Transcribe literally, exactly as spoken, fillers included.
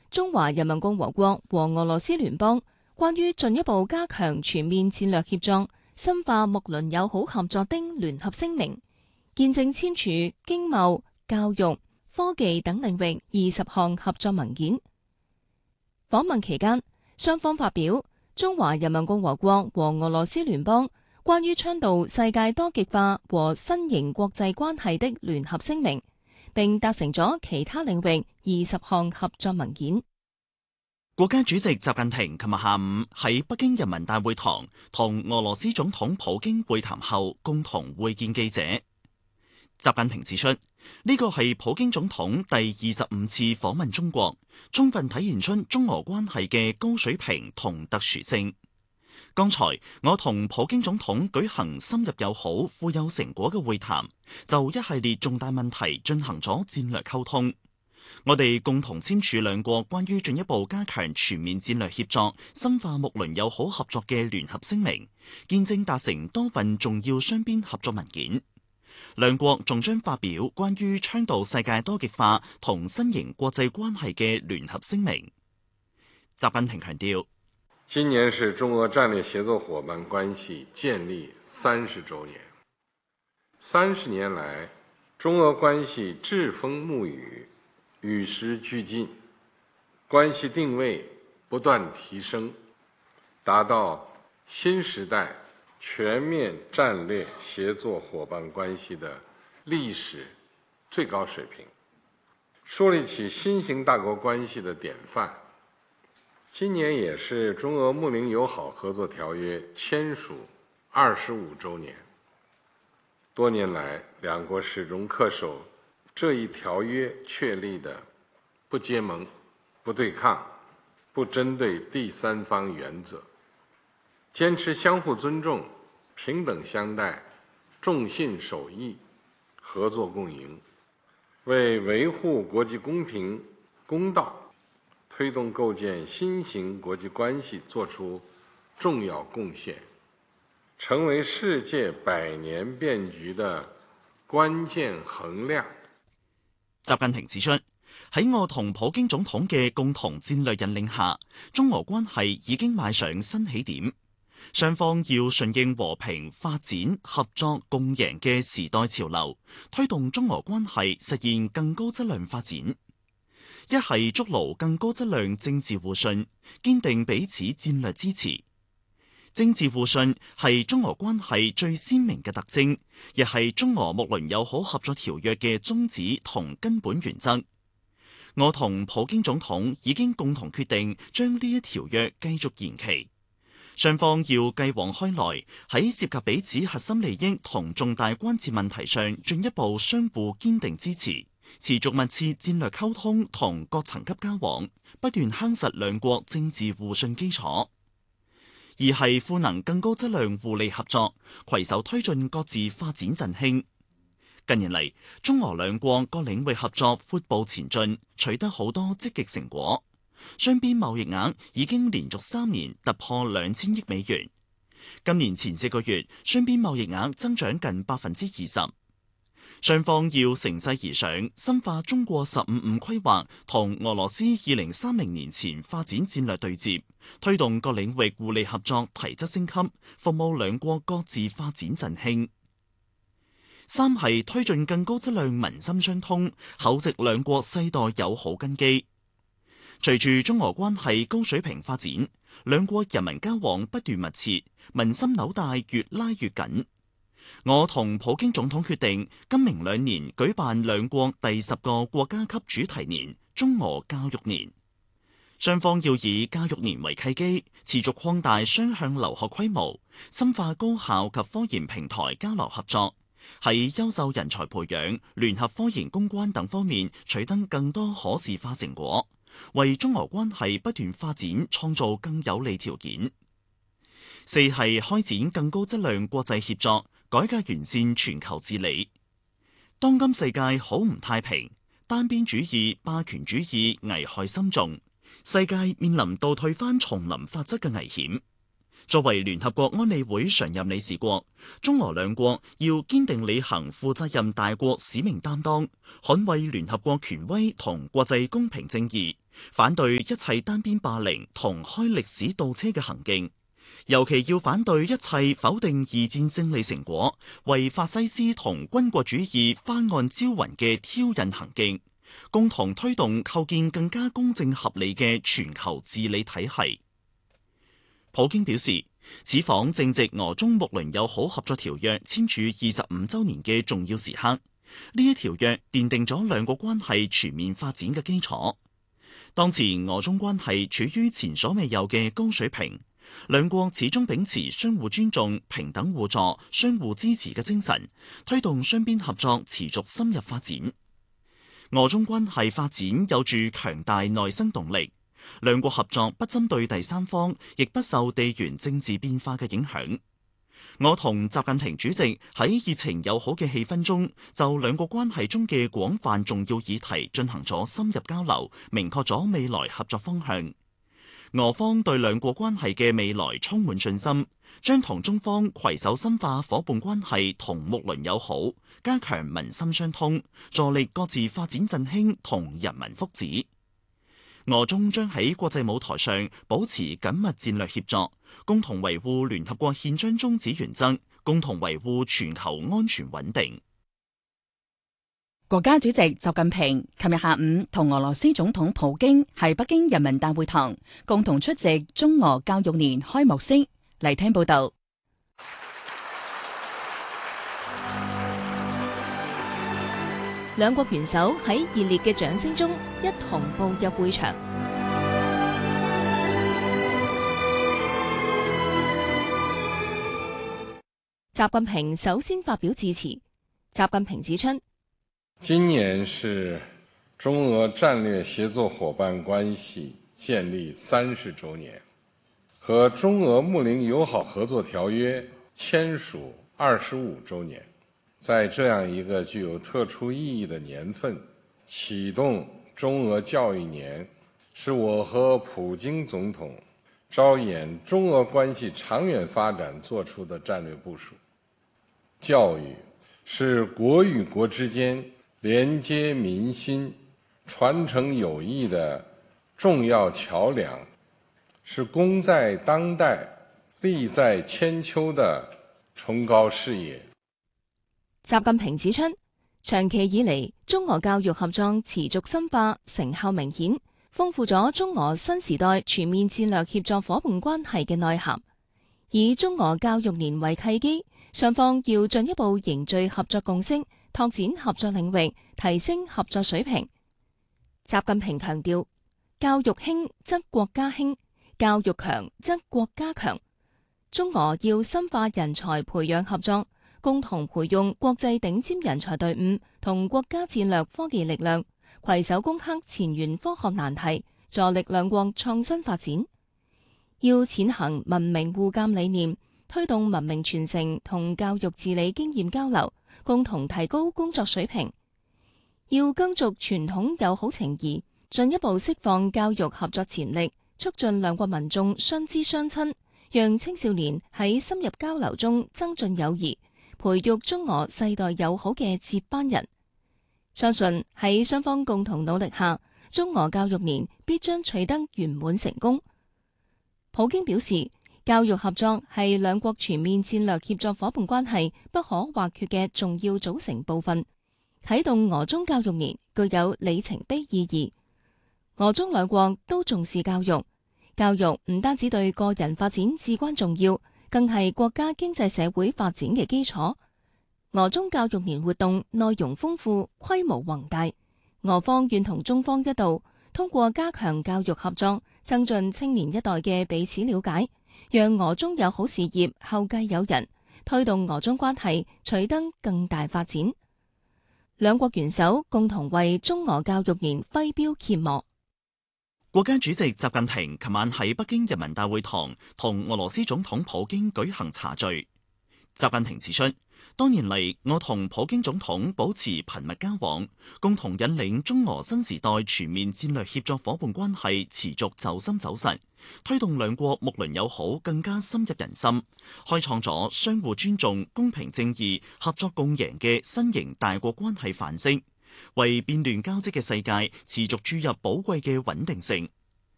中華人民共和國和俄羅斯聯邦關於進一步加強全面戰略協作、深化睦鄰友好合作的聯合聲明，見證簽署經貿、教育、科技等領域二十項合作文件。訪問期間，雙方發表中華人民共和國和俄羅斯聯邦關於倡導世界多極化和新型國際關係的聯合聲明，並達成咗其他領域二十項合作文件。 國家主席習近平琴日下午喺北京人民大會堂同俄羅斯總統普京會談後，共同會見記者。習近平指出，呢個係普京總統第二十五次訪問中國，充分體現出中俄關係嘅高水平同特殊性。剛才我同普京總統舉行深入友好、富有成果嘅會談，就一系列重大問題進行咗戰略溝通。我哋共同簽署兩國關於進一步加強全面戰略協作、深化睦鄰友好合作嘅聯合聲明，見證達成多份重要雙邊合作文件。兩國仲將發表關於倡導世界多極化同新型國際關係嘅聯合聲明。習近平強調， 今年是中俄戰略協作夥伴關係建立三十週年。三十年來，中俄關係櫛風沐雨，與時俱進，關係定位不斷提升，達到新時代全面戰略協作夥伴關係的歷史最高水平，樹立起新型大國關係的典範。今年也是中俄睦鄰友好合作條約簽署二十五週年。多年來，兩國始終恪守這一條約確立的不結盟、不對抗、不針對第三方原則，堅持相互尊重、平等相待、重信守義、合作共贏，為維護國際公平公道、推動構建新型國際關係作出重要貢獻，成為世界百年變局的關鍵衡量。 習近平指出，喺我同普京總統嘅共同戰略引領下，中俄關係已經邁上新起點。雙方要順應和平、發展、合作、共贏嘅時代潮流，推動中俄關係實現更高質量發展。一係築牢更高質量政治互信，堅定彼此戰略支持。政治互信係中俄關係最鮮明嘅特徵，亦係中俄睦鄰友好合作條約嘅宗旨同根本原則。我同普京總統已經共同決定將呢一條約繼續延期。雙方要繼往開來，喺涉及彼此核心利益同重大關切問題上進一步相互堅定支持，持續密切戰略溝通同各層級交往，不斷夯實兩國政治互信基礎。二係賦能更高質量互利合作，攜手推進各自發展振興。近年嚟，中俄兩國各領域合作闊步前進，取得好多積極成果。雙邊貿易額已經連續三年突破兩千億美元。今年前四個月，雙邊貿易額增長近百分之二十。雙方要乘勢而上，深化中國十五五規劃同俄羅斯二零三零年前發展戰略對接，推動各領域互利合作提質升級，服務兩國各自發展振興。三係推進更高質量民心相通，厚植兩國世代友好根基。隨住中俄關係高水平發展，兩國人民交往不斷密切，民心紐帶越拉越緊。我同普京總統決定，今明兩年舉辦兩國第十個國家級主題年——中俄教育年。雙方要以教育年為契機，持續擴大雙向留學規模，深化高校及科研平台交流合作，喺優秀人才培養、聯合科研攻關等方面取得更多可視化成果，為中俄關係不斷發展創造更有利條件。四係開展更高質量國際協作，改革完善全球治理。當今世界好唔太平，單邊主義、霸權主義危害深重，世界面臨倒退翻叢林法則嘅危險。 作為聯合國安理會常任理事國，中俄兩國要堅定履行負責任大國使命擔當，捍衛聯合國權威同國際公平正義，反對一切單邊霸凌同開歷史倒車嘅行徑，尤其要反對一切否定二戰勝利成果、為法西斯同軍國主義翻案招魂嘅挑釁行徑，共同推動構建更加公正合理嘅全球治理體系。普京表示，此訪正值俄中睦鄰友好合作條約簽署二十五週年嘅重要時刻，呢一條約奠定咗兩國關係全面發展嘅基礎。當前俄中關係處於前所未有嘅高水平，兩國始終秉持相互尊重、平等互助、相互支持嘅精神，推動雙邊合作持續深入發展。俄中關係發展有住強大內生動力。兩國合作不針對第三方，亦不受地緣政治變化嘅影響。我同習近平主席喺熱情友好嘅氣氛中，就兩國關係中嘅廣泛重要議題進行咗深入交流，明確咗未來合作方向。俄方對兩國關係嘅未來充滿信心，將同中方攜手深化伙伴關係同睦鄰友好，加強民心相通，助力各自發展振興同人民福祉。俄中將喺國際舞台上保持緊密戰略協作，共同維護聯合國憲章宗旨原則，共同維護全球安全穩定。 國家主席習近平琴日下午同俄羅斯總統普京喺北京人民大會堂共同出席中俄教育年開幕式。嚟聽報道。 兩國元首喺熱烈嘅掌聲中一同步入會場。習近平首先發表致辭。習近平指出， 今年是中俄戰略協作夥伴關係建立三十週年，和中俄睦鄰友好合作條約簽署二十五週年。在這樣一個具有特殊意義的年份，啟動中俄教育年，是我和普京總統着眼中俄關係長遠發展作出的戰略部署。教育是國與國之間連接民心、傳承友誼的重要橋樑，是功在當代、利在千秋的崇高事業。 習近平指出，長期以嚟，中俄教育合作持續深化，成效明顯，豐富咗中俄新時代全面戰略協作夥伴關係嘅內涵。以中俄教育年為契機，雙方要進一步凝聚合作共識，拓展合作領域，提升合作水平。習近平強調，教育興則國家興，教育強則國家強。中俄要深化人才培養合作，共同培育國際頂尖人才隊伍同國家戰略科技力量，攜手攻克前沿科學難題，助力兩國創新發展。要踐行文明互鑒理念，推動文明傳承同教育治理經驗交流，共同提高工作水平。要耕耘傳統友好情誼，進一步釋放教育合作潛力，促進兩國民眾相知相親，讓青少年喺深入交流中增進友誼，培育中俄世代友好嘅接班人。相信喺雙方共同努力下，中俄教育年必將取得圓滿成功。普京表示，教育合作係兩國全面戰略協作夥伴關係不可或缺嘅重要組成部分，啟動俄中教育年具有里程碑意義。俄中兩國都重視教育，教育唔單止對個人發展至關重要，更係國家經濟社會發展嘅基礎。俄中教育年活動內容豐富、規模宏大，俄方願同中方一道，通過加強教育合作，增進青年一代嘅彼此了解，讓俄中友好事業後繼有人，推動俄中關係取得更大發展。兩國元首共同為中俄教育年揮標揭幕。 國家主席習近平琴晚喺北京人民大會堂同俄羅斯總統普京舉行茶敘。習近平指出， 多年嚟，我同普京總統保持頻密交往，共同引領中俄新時代全面戰略協作伙伴關係持續走深走實，推動兩國睦鄰友好更加深入人心，開創咗相互尊重、公平正義、合作共贏嘅新型大國關係範式，為變亂交織嘅世界持續注入寶貴嘅穩定性。